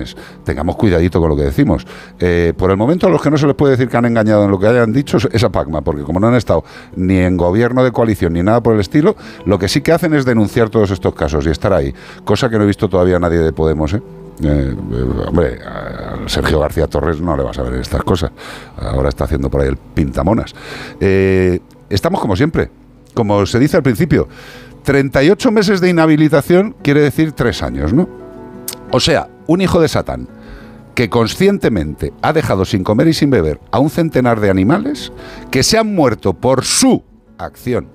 jóvenes, tengamos cuidadito con lo que decimos. Por el momento, a los que no se les puede decir que han engañado en lo que hayan dicho es a Pacma, porque como no han estado ni en gobierno de coalición ni nada por el estilo, lo que sí que hacen es denunciar todos estos casos y estar ahí, cosa que no he visto todavía a nadie de Podemos, hombre, a Sergio García Torres no le vas a ver estas cosas. Ahora está haciendo por ahí el pintamonas. Estamos como siempre, como se dice al principio, 38 meses de inhabilitación quiere decir 3 años, ¿no? O sea, un hijo de Satán que conscientemente ha dejado sin comer y sin beber a un centenar de animales que se han muerto por su acción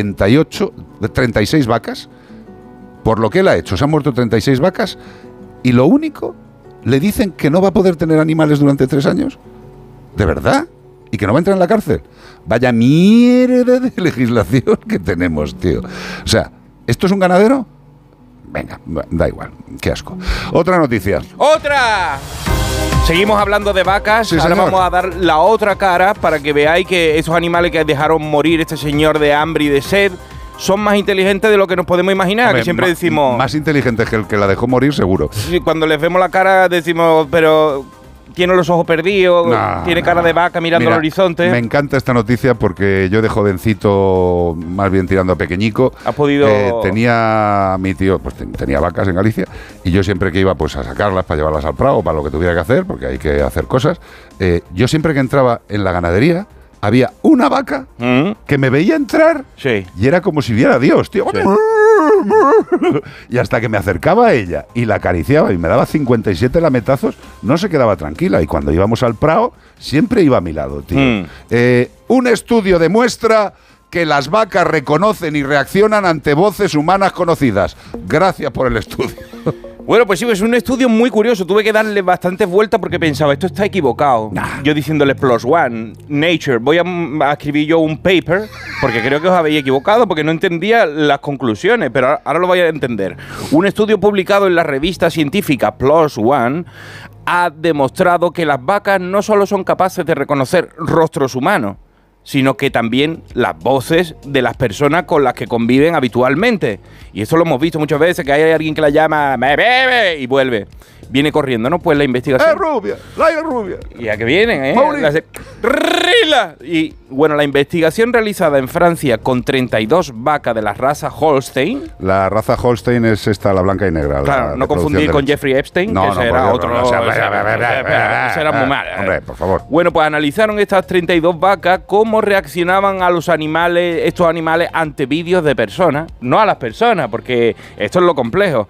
36 vacas, por lo que él ha hecho, se han muerto 36 vacas y lo único, le dicen que no va a poder tener animales durante 3 años. ¿De verdad? Y que no va a entrar en la cárcel. Vaya mierda de legislación que tenemos, tío. O sea, ¿esto es un ganadero? Venga, da igual, qué asco. Otra noticia. ¡Otra! Seguimos hablando de vacas, sí, ahora señor. vamos a dar la otra cara para que veáis que esos animales que dejaron morir este señor de hambre y de sed son más inteligentes de lo que nos podemos imaginar. Hombre, que siempre decimos... Más inteligentes que el que la dejó morir, seguro. Sí, cuando les vemos la cara decimos, pero... Tiene los ojos perdidos, tiene cara de vaca mirando al horizonte. Me encanta esta noticia porque yo de jovencito, más bien tirando a pequeñico, ¿Has podido...? tenía mi tío, pues tenía vacas en Galicia y yo siempre que iba pues a sacarlas para llevarlas al prado, para lo que tuviera que hacer, porque hay que hacer cosas, yo siempre que entraba en la ganadería había una vaca que me veía entrar y era como si viera a Dios, tío. Sí. Y hasta que me acercaba a ella y la acariciaba y me daba 57 lametazos, no se quedaba tranquila. Y cuando íbamos al prado, siempre iba a mi lado, tío. Un estudio demuestra que las vacas reconocen y reaccionan ante voces humanas conocidas. Gracias por el estudio. Bueno, pues sí, es un estudio muy curioso. Tuve que darle bastantes vueltas porque pensaba, esto está equivocado. Yo diciéndole +1, Nature, voy a escribir yo un paper porque creo que os habéis equivocado porque no entendía las conclusiones, pero ahora lo voy a entender. Un estudio publicado en la revista científica +1 ha demostrado que las vacas no solo son capaces de reconocer rostros humanos, sino que también las voces de las personas con las que conviven habitualmente. Y eso lo hemos visto muchas veces, que hay alguien que la llama, me bebe, y vuelve. Viene corriendo, ¿no? Pues la investigación... rubia! ¡La rubia! Y a que vienen, ¡Rila! Y bueno, la investigación realizada en Francia con 32 vacas de la raza Holstein... La raza Holstein es esta, la blanca y negra. Claro, no confundir con Jeffrey Epstein, que ese era otro... Ese era muy mal. Hombre, por favor. Bueno, pues analizaron estas 32 vacas, cómo reaccionaban a los animales, estos animales, ante vídeos de personas. No a las personas, porque esto es lo complejo.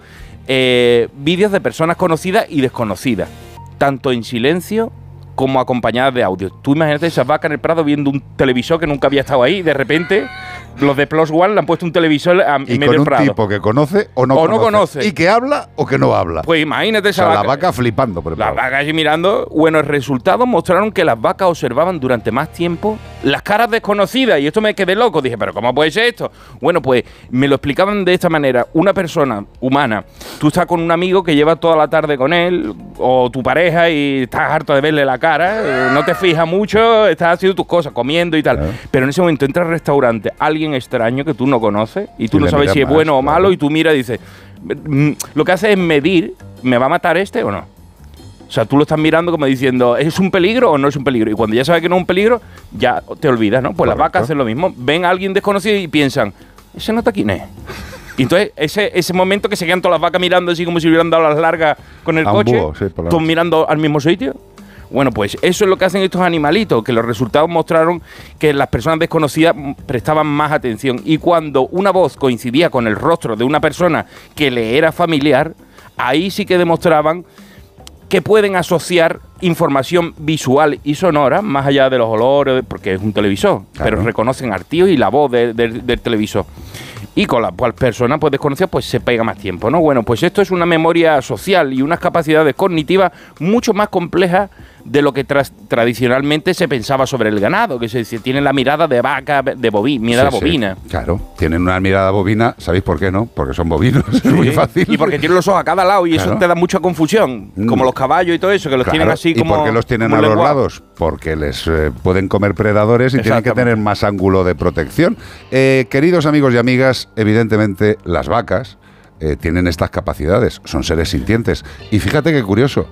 Vídeos de personas conocidas y desconocidas, tanto en silencio como acompañadas de audio. Tú imagínate esas vacas en el prado viendo un televisor que nunca había estado ahí y de repente los de +1 le han puesto un televisor en medio del prado. Y con un tipo que conoce o no conoce. Y que habla o que no habla. Pues imagínate esa vaca. La vaca flipando. Las vacas allí mirando. Bueno, el resultado mostraron que las vacas observaban durante más tiempo las caras desconocidas. Y esto me quedé loco. Dije, ¿pero cómo puede ser esto? Bueno, pues me lo explicaban de esta manera. Una persona humana, tú estás con un amigo que llevas toda la tarde con él, o tu pareja, y estás harto de verle la cara, no te fijas mucho, estás haciendo tus cosas, comiendo y tal. Pero en ese momento entra al restaurante alguien extraño que tú no conoces y tú no sabes si es bueno o malo, y tú miras y dices, lo que hace es medir, ¿me va a matar este o no? O sea, tú lo estás mirando como diciendo, ¿es un peligro o no es un peligro? Y cuando ya sabes que no es un peligro, ya te olvidas, ¿no? Pues las vacas hacen lo mismo. Ven a alguien desconocido y piensan, ¿ese nota quién es? Y entonces, ese momento que se quedan todas las vacas mirando así como si hubieran dado las largas con el coche, todos mirando al mismo sitio. Bueno, pues eso es lo que hacen estos animalitos, que los resultados mostraron que las personas desconocidas prestaban más atención. Y cuando una voz coincidía con el rostro de una persona que le era familiar, ahí sí que demostraban que pueden asociar información visual y sonora, más allá de los olores, porque es un televisor, pero reconocen al tío y la voz del televisor. Y con la cual persona pues desconocida pues se pega más tiempo, ¿no? Bueno, pues esto es una memoria social y unas capacidades cognitivas mucho más complejas de lo que tradicionalmente se pensaba sobre el ganado, que se tiene la mirada de vaca, de mirada bovina. Claro, tienen una mirada bovina, ¿sabéis por qué no? Porque son bovinos, es muy fácil. Y porque tienen los ojos a cada lado y eso te da mucha confusión, como los caballos y todo eso, que los tienen así como... ¿Y por qué los tienen a los lados? Porque les pueden comer predadores y tienen que tener más ángulo de protección. Queridos amigos y amigas, evidentemente las vacas tienen estas capacidades, son seres sintientes. Y fíjate qué curioso,